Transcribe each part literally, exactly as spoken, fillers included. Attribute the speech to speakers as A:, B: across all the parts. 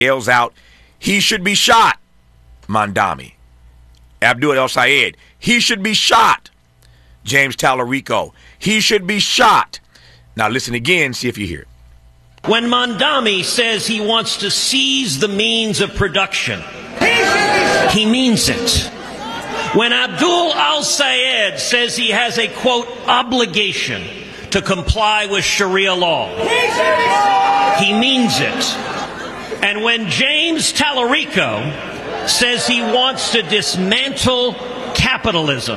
A: yells out, he should be shot. Mondami. Abdul El Sayed, he should be shot. James Tallarico, he should be shot. Now listen again, see if you hear it.
B: When Mondami says he wants to seize the means of production, he means it. When Abdul Al Sayed says he has a, quote, obligation to comply with Sharia law, he means it. And when James Tallarico says he wants to dismantle capitalism,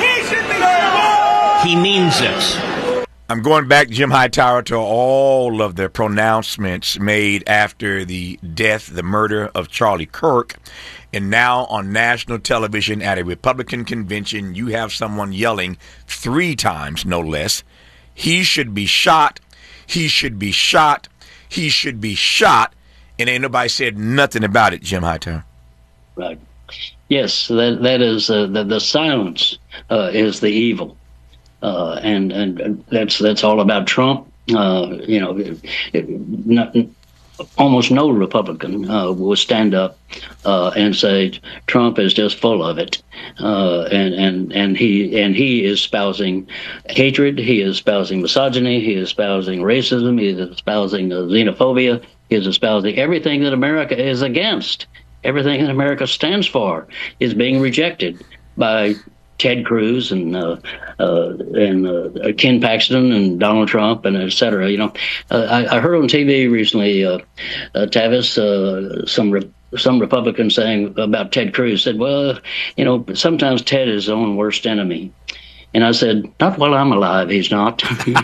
B: he means it.
A: I'm going back, Jim Hightower, to all of the pronouncements made after the death, the murder of Charlie Kirk. And now on national television at a Republican convention, you have someone yelling three times, no less, he should be shot, he should be shot, he should be shot, and ain't nobody said nothing about it, Jim Hightower.
C: Right. Yes, that that is uh, the, the silence uh, is the evil. Uh, and and that's that's all about Trump. Uh, you know, it, it, not, almost no Republican uh, will stand up uh, and say Trump is just full of it, uh, and and and he and he is espousing hatred. He is espousing misogyny. He is espousing racism. He is espousing uh, xenophobia. He is espousing everything that America is against. Everything that America stands for is being rejected by Ted Cruz and uh, uh, and uh, Ken Paxton and Donald Trump and et cetera. You know, uh, I, I heard on T V recently, uh, uh, Tavis, uh, some re- some Republicans saying about Ted Cruz said, well, you know, sometimes Ted is his own worst enemy. And I said, not while I'm alive, he's not.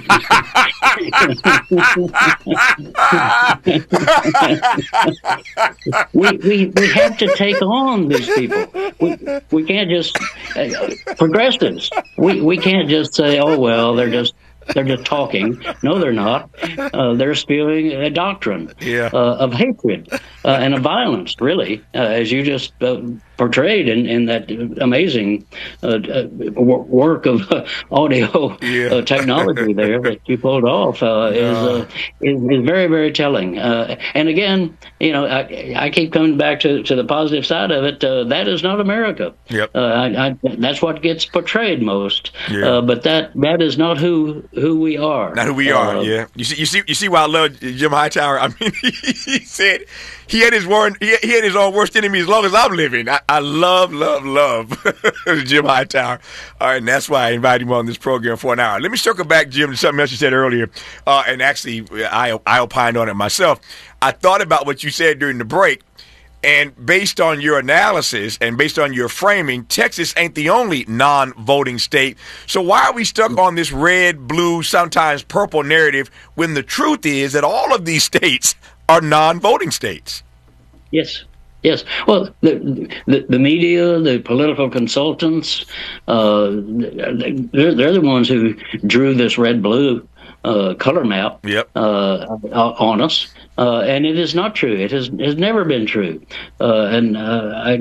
C: we, we we have to take on these people. We we can't just uh, progressives. We we can't just say, oh well, they're just they're just talking. No, they're not. Uh, they're spewing a doctrine
A: yeah.
C: uh, of hatred uh, and of violence. Really, uh, as you just uh, portrayed in, in that amazing uh, uh, work of uh, audio
A: yeah.
C: uh, technology there that you pulled off uh, is, uh, is is very, very telling. Uh, and again, you know, I, I keep coming back to, to the positive side of it. Uh, that is not America.
A: Yep.
C: Uh, I, I, that's what gets portrayed most.
A: Yeah.
C: Uh, but that that is not who who we are.
A: Not who we are.
C: Uh,
A: yeah. You see, you see, you see why I love Jim Hightower. I mean, he said he had his word, he had his own worst enemy as long as I'm living. I, I love, love, love Jim Hightower. All right, and that's why I invited him on this program for an hour. Let me circle back, Jim, to something else you said earlier, uh, and actually I, I opined on it myself. I thought about what you said during the break, and based on your analysis and based on your framing, Texas ain't the only non-voting state. So why are we stuck on this red, blue, sometimes purple narrative when the truth is that all of these states are non-voting states?
C: Yes. Yes. Well, the, the the media, the political consultants, uh, they're, they're the ones who drew this red-blue uh, color map
A: yep.
C: uh, on us. Uh, and it is not true. It has has never been true. Uh, and uh, I,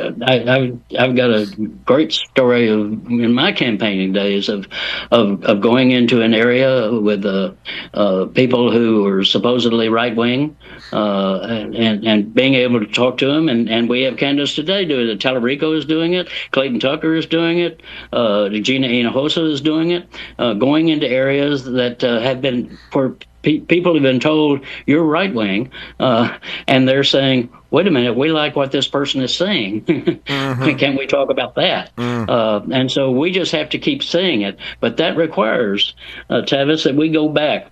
C: I, I've got a great story of in my campaigning days of of, of going into an area with uh, uh, people who were supposedly right wing, uh, and and being able to talk to them. And, and we have candidates today doing it. Tallarico is doing it. Clayton Tucker is doing it. Uh, Gina Hinojosa is doing it. Uh, going into areas that uh, have been for. People have been told you're right wing, uh, and they're saying, "Wait a minute, we like what this person is saying. mm-hmm. Can we talk about that?" Mm. Uh, and so we just have to keep saying it. But that requires, uh, Tavis, that we go back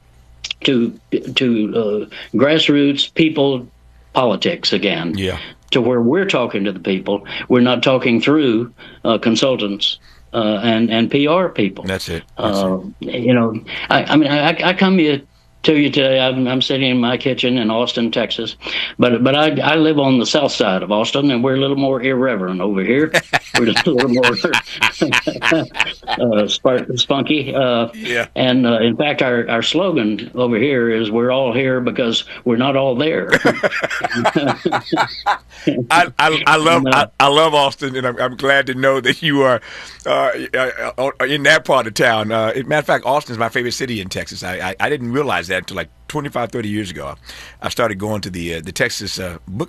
C: to to uh, grassroots people politics again.
A: Yeah.
C: To where we're talking to the people, we're not talking through uh, consultants. Uh, and and P R people.
A: That's it. That's
C: uh,
A: it.
C: You know, I, I mean, I, I come here. To you today, I'm, I'm sitting in my kitchen in Austin, Texas, but but I, I live on the south side of Austin, and we're a little more irreverent over here. We're just a little more uh, Sp- Spunky. Uh,
A: Yeah.
C: and uh, in fact, our, our slogan over here is "We're all here because we're not all there."
A: I, I, I love
C: And,
A: I,
C: uh,
A: I love Austin, and I'm, I'm glad to know that you are uh, uh, in that part of town. Uh, matter of fact, Austin is my favorite city in Texas. I, I, I didn't realize that until like twenty-five, thirty years ago. I started going to the uh, the Texas uh, book